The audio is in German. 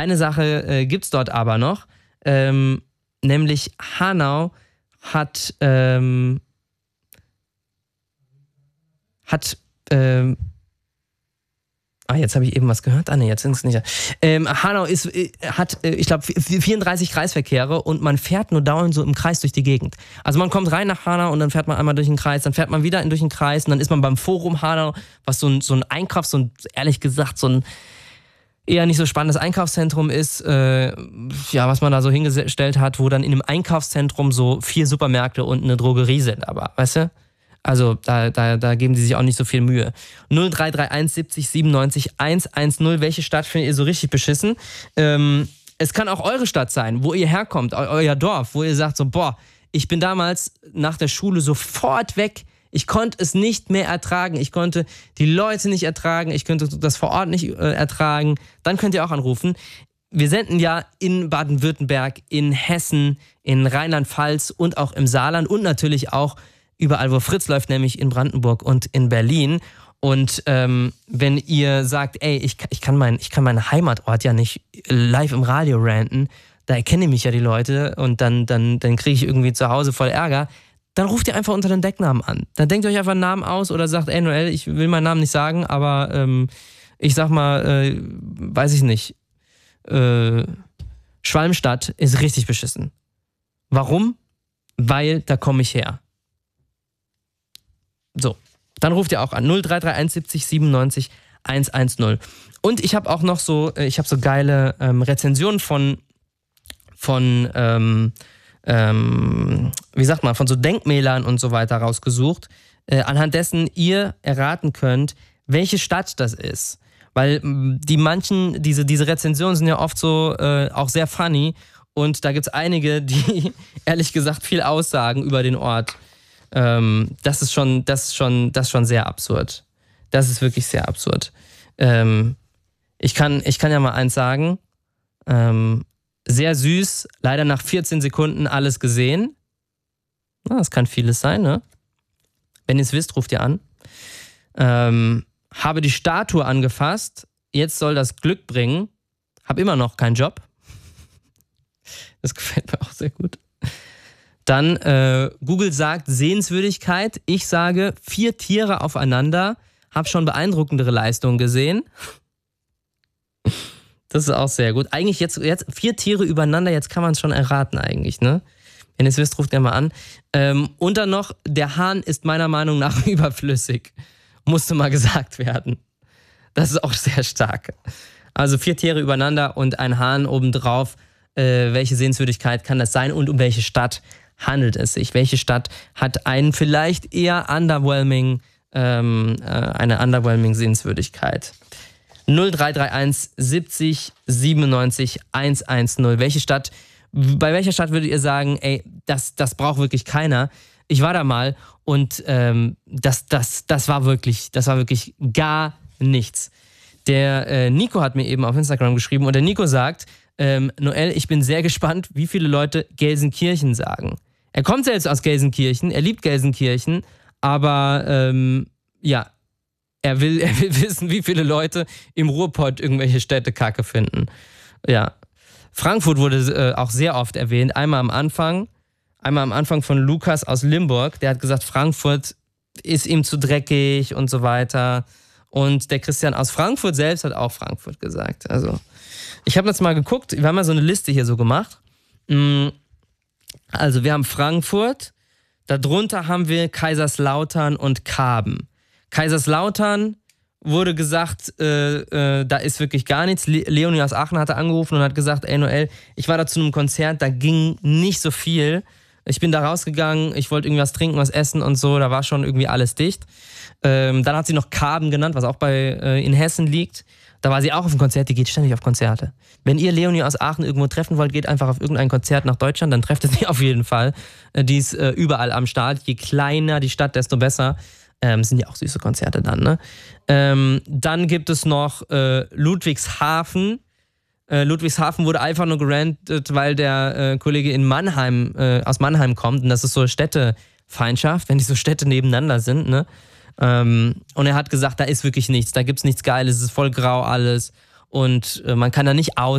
Eine Sache gibt's dort aber noch, nämlich Hanau hat jetzt habe ich eben was gehört. Nee, jetzt sind es nicht. Hanau hat, ich glaube, 34 Kreisverkehre und man fährt nur dauernd so im Kreis durch die Gegend. Also man kommt rein nach Hanau und dann fährt man einmal durch den Kreis, dann fährt man wieder durch den Kreis und dann ist man beim Forum Hanau, was so ein Einkaufs-, ehrlich gesagt, so ein eher nicht so spannendes Einkaufszentrum ist, was man da so hingestellt hat, wo dann in einem Einkaufszentrum so 4 Supermärkte und eine Drogerie sind, aber, weißt du? Also da geben die sich auch nicht so viel Mühe. 0331 70 97 110. Welche Stadt findet ihr so richtig beschissen? Es kann auch eure Stadt sein, wo ihr herkommt, euer Dorf, wo ihr sagt so, boah, ich bin damals nach der Schule sofort weg. Ich konnte es nicht mehr ertragen. Ich konnte die Leute nicht ertragen. Ich könnte das vor Ort nicht ertragen. Dann könnt ihr auch anrufen. Wir senden ja in Baden-Württemberg, in Hessen, in Rheinland-Pfalz und auch im Saarland und natürlich auch überall, wo Fritz läuft, nämlich in Brandenburg und in Berlin. Und wenn ihr sagt, ey, ich kann meinen Heimatort ja nicht live im Radio ranten, da erkennen mich ja die Leute und dann kriege ich irgendwie zu Hause voll Ärger, dann ruft ihr einfach unter den Decknamen an. Dann denkt ihr euch einfach einen Namen aus oder sagt, ey Noel, ich will meinen Namen nicht sagen, aber ich sag mal, weiß ich nicht, Schwalmstadt ist richtig beschissen. Warum? Weil da komme ich her. So, dann ruft ihr auch an 0331 70 97 110. Und ich habe auch noch so geile Rezensionen von so Denkmälern und so weiter rausgesucht, anhand dessen ihr erraten könnt, welche Stadt das ist. Weil diese Rezensionen sind ja oft so auch sehr funny und da gibt es einige, die ehrlich gesagt viel aussagen über den Ort. Das ist schon sehr absurd. Das ist wirklich sehr absurd. Ich kann ja mal eins sagen. Sehr süß, leider nach 14 Sekunden alles gesehen. Das kann vieles sein, ne? Wenn ihr es wisst, ruft ihr an. Habe die Statue angefasst, jetzt soll das Glück bringen. Hab immer noch keinen Job. Das gefällt mir auch sehr gut. Dann Google sagt Sehenswürdigkeit. Ich sage 4 Tiere aufeinander. Hab schon beeindruckendere Leistungen gesehen. Das ist auch sehr gut. Eigentlich jetzt 4 Tiere übereinander, jetzt kann man es schon erraten eigentlich, ne? Wenn ihr es wisst, ruft ihr mal an. Und dann noch, der Hahn ist meiner Meinung nach überflüssig. Musste mal gesagt werden. Das ist auch sehr stark. Also 4 Tiere übereinander und ein Hahn obendrauf. Welche Sehenswürdigkeit kann das sein und um welche Stadt handelt es sich? Welche Stadt hat einen vielleicht eher eine underwhelming Sehenswürdigkeit? 0331 70 97 110. Bei welcher Stadt würdet ihr sagen, ey, das braucht wirklich keiner? Ich war da mal und das war wirklich gar nichts. Der Nico hat mir eben auf Instagram geschrieben und der Nico sagt, Noel, ich bin sehr gespannt, wie viele Leute Gelsenkirchen sagen. Er kommt selbst aus Gelsenkirchen, er liebt Gelsenkirchen, aber er will wissen, wie viele Leute im Ruhrpott irgendwelche Städte kacke finden. Ja. Frankfurt wurde auch sehr oft erwähnt. Einmal am Anfang von Lukas aus Limburg. Der hat gesagt, Frankfurt ist ihm zu dreckig und so weiter. Und der Christian aus Frankfurt selbst hat auch Frankfurt gesagt. Also, ich habe jetzt mal geguckt. Wir haben mal so eine Liste hier so gemacht. Also, wir haben Frankfurt. Darunter haben wir Kaiserslautern und Karben. Kaiserslautern wurde gesagt, da ist wirklich gar nichts. Leonie aus Aachen hatte angerufen und hat gesagt, ey Noel, ich war da zu einem Konzert, da ging nicht so viel. Ich bin da rausgegangen, ich wollte irgendwas trinken, was essen und so, da war schon irgendwie alles dicht. Dann hat sie noch Karben genannt, was auch in Hessen liegt. Da war sie auch auf einem Konzert, die geht ständig auf Konzerte. Wenn ihr Leonie aus Aachen irgendwo treffen wollt, geht einfach auf irgendein Konzert nach Deutschland, dann trefft ihr sie auf jeden Fall. Die ist überall am Start. Je kleiner die Stadt, desto besser. Sind ja auch süße Konzerte dann, ne? Dann gibt es noch Ludwigshafen. Ludwigshafen wurde einfach nur gerantet, weil der Kollege aus Mannheim kommt. Und das ist so Städtefeindschaft, wenn die so Städte nebeneinander sind, ne? Und er hat gesagt, da ist wirklich nichts. Da gibt's nichts Geiles, es ist voll grau alles. Und man kann da nicht aus